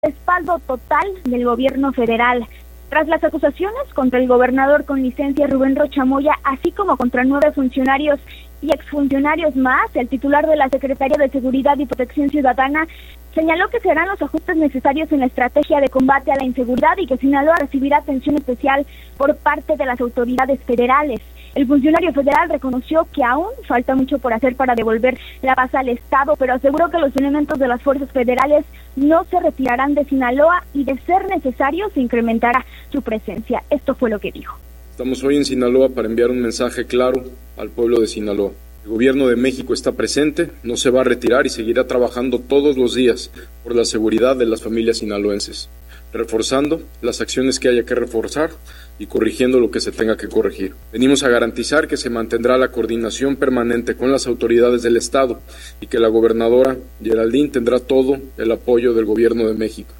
respaldo total del gobierno federal. Tras las acusaciones contra el gobernador con licencia Rubén Rocha Moya, así como contra 9 funcionarios y exfuncionarios más, el titular de la Secretaría de Seguridad y Protección Ciudadana señaló que se harán los ajustes necesarios en la estrategia de combate a la inseguridad y que Sinaloa recibirá atención especial por parte de las autoridades federales. El funcionario federal reconoció que aún falta mucho por hacer para devolver la paz al Estado, pero aseguró que los elementos de las fuerzas federales no se retirarán de Sinaloa y, de ser necesario, se incrementará su presencia. Esto fue lo que dijo. Estamos hoy en Sinaloa para enviar un mensaje claro al pueblo de Sinaloa. El gobierno de México está presente, no se va a retirar y seguirá trabajando todos los días por la seguridad de las familias sinaloenses, reforzando las acciones que haya que reforzar y corrigiendo lo que se tenga que corregir. Venimos a garantizar que se mantendrá la coordinación permanente con las autoridades del Estado y que la gobernadora Geraldine tendrá todo el apoyo del gobierno de México.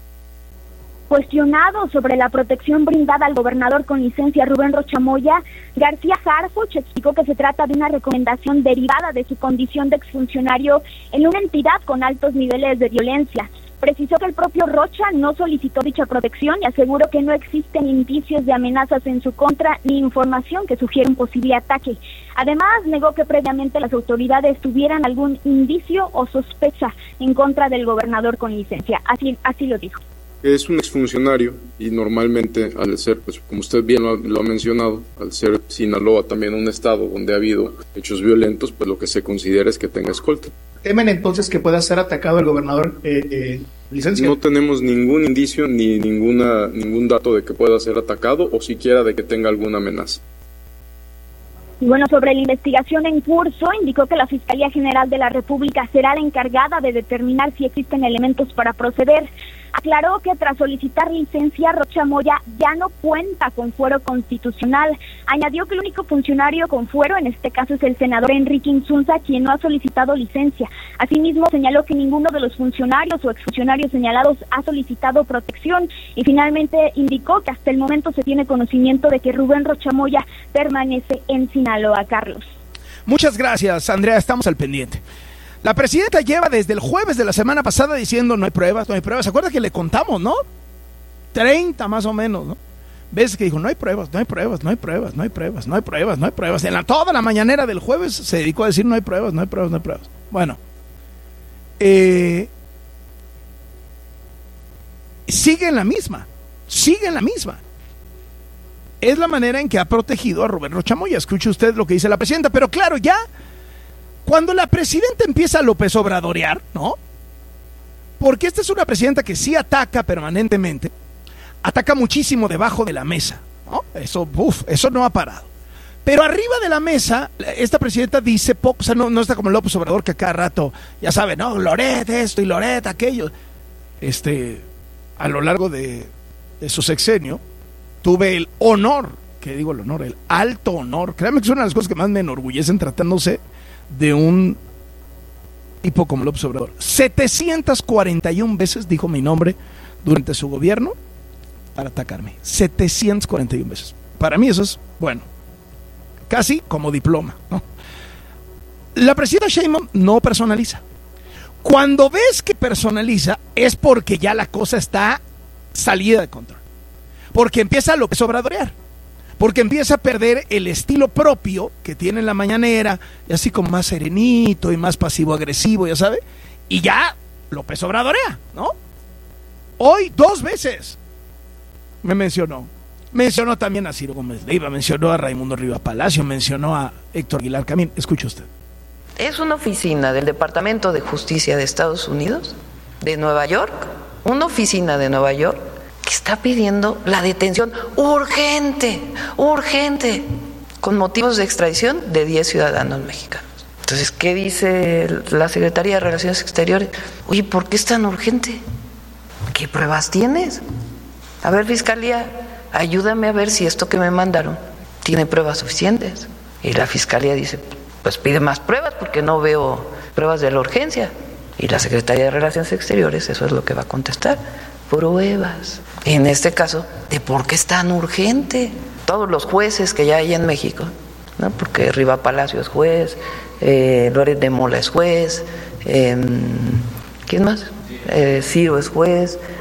Cuestionado sobre la protección brindada al gobernador con licencia Rubén Rocha Moya, García Harfuch explicó que se trata de una recomendación derivada de su condición de exfuncionario en una entidad con altos niveles de violencia. Precisó que el propio Rocha no solicitó dicha protección y aseguró que no existen indicios de amenazas en su contra ni información que sugiera un posible ataque. Además, negó que previamente las autoridades tuvieran algún indicio o sospecha en contra del gobernador con licencia. Así lo dijo. Es un exfuncionario y normalmente, al ser, pues como usted bien lo ha mencionado, al ser Sinaloa también un estado donde ha habido hechos violentos, pues lo que se considera es que tenga escolta. ¿Temen entonces que pueda ser atacado el gobernador licencia? No tenemos ningún indicio ni ningún dato de que pueda ser atacado o siquiera de que tenga alguna amenaza. Y bueno, sobre la investigación en curso, indicó que la Fiscalía General de la República será la encargada de determinar si existen elementos para proceder. Aclaró que tras solicitar licencia, Rocha Moya ya no cuenta con fuero constitucional. Añadió que el único funcionario con fuero en este caso es el senador Enrique Insunza, quien no ha solicitado licencia. Asimismo, señaló que ninguno de los funcionarios o exfuncionarios señalados ha solicitado protección y finalmente indicó que hasta el momento se tiene conocimiento de que Rubén Rocha Moya permanece en Sinaloa. Carlos. Muchas gracias, Andrea, estamos al pendiente. La presidenta lleva desde el jueves de la semana pasada diciendo no hay pruebas, no hay pruebas. ¿Se acuerda que le contamos, no? 30 más o menos, ¿no? Veces que dijo no hay pruebas, no hay pruebas, no hay pruebas, no hay pruebas, no hay pruebas, no hay pruebas. Toda la mañanera del jueves se dedicó a decir no hay pruebas, no hay pruebas, no hay pruebas. Bueno, sigue en la misma. Es la manera en que ha protegido a Rubén Rocha Moya. Escuche usted lo que dice la presidenta, pero claro, ya cuando la presidenta empieza a López Obradorear, ¿no? Porque esta es una presidenta que sí ataca permanentemente, ataca muchísimo debajo de la mesa, ¿no? Eso no ha parado. Pero arriba de la mesa, esta presidenta dice poco, o sea, no está como López Obrador que a cada rato, ya sabe, ¿no? Loret esto y Loret aquello. A lo largo de su sexenio, tuve el alto honor, créanme que es una de las cosas que más me enorgullecen tratándose de un tipo como López Obrador. 741 veces dijo mi nombre durante su gobierno para atacarme. 741 veces. Para mí eso es, bueno, casi como diploma, ¿no? La presidenta Sheinbaum no personaliza. Cuando ves que personaliza es porque ya la cosa está salida de control. Porque empieza a López Obradorear. Porque empieza a perder el estilo propio que tiene en la mañanera, y así como más serenito y más pasivo-agresivo, ya sabe, y ya López Obradorea, ¿no? Hoy 2 veces me mencionó también a Ciro Gómez Leiva, mencionó a Raimundo Riva Palacio, mencionó a Héctor Aguilar Camín. Escuche usted. Es una oficina del Departamento de Justicia de Estados Unidos, de Nueva York, una oficina de Nueva York, que está pidiendo la detención urgente, con motivos de extradición de 10 ciudadanos mexicanos. Entonces, ¿qué dice la Secretaría de Relaciones Exteriores? Oye, ¿por qué es tan urgente? ¿Qué pruebas tienes? A ver, Fiscalía, ayúdame a ver si esto que me mandaron tiene pruebas suficientes. Y la Fiscalía dice, pues pide más pruebas porque no veo pruebas de la urgencia. Y la Secretaría de Relaciones Exteriores, eso es lo que va a contestar. Pruebas. En este caso, de por qué es tan urgente. Todos los jueces que ya hay en México, ¿no? Porque Riva Palacio es juez, Loret de Mola es juez, ¿quién más? Ciro es juez,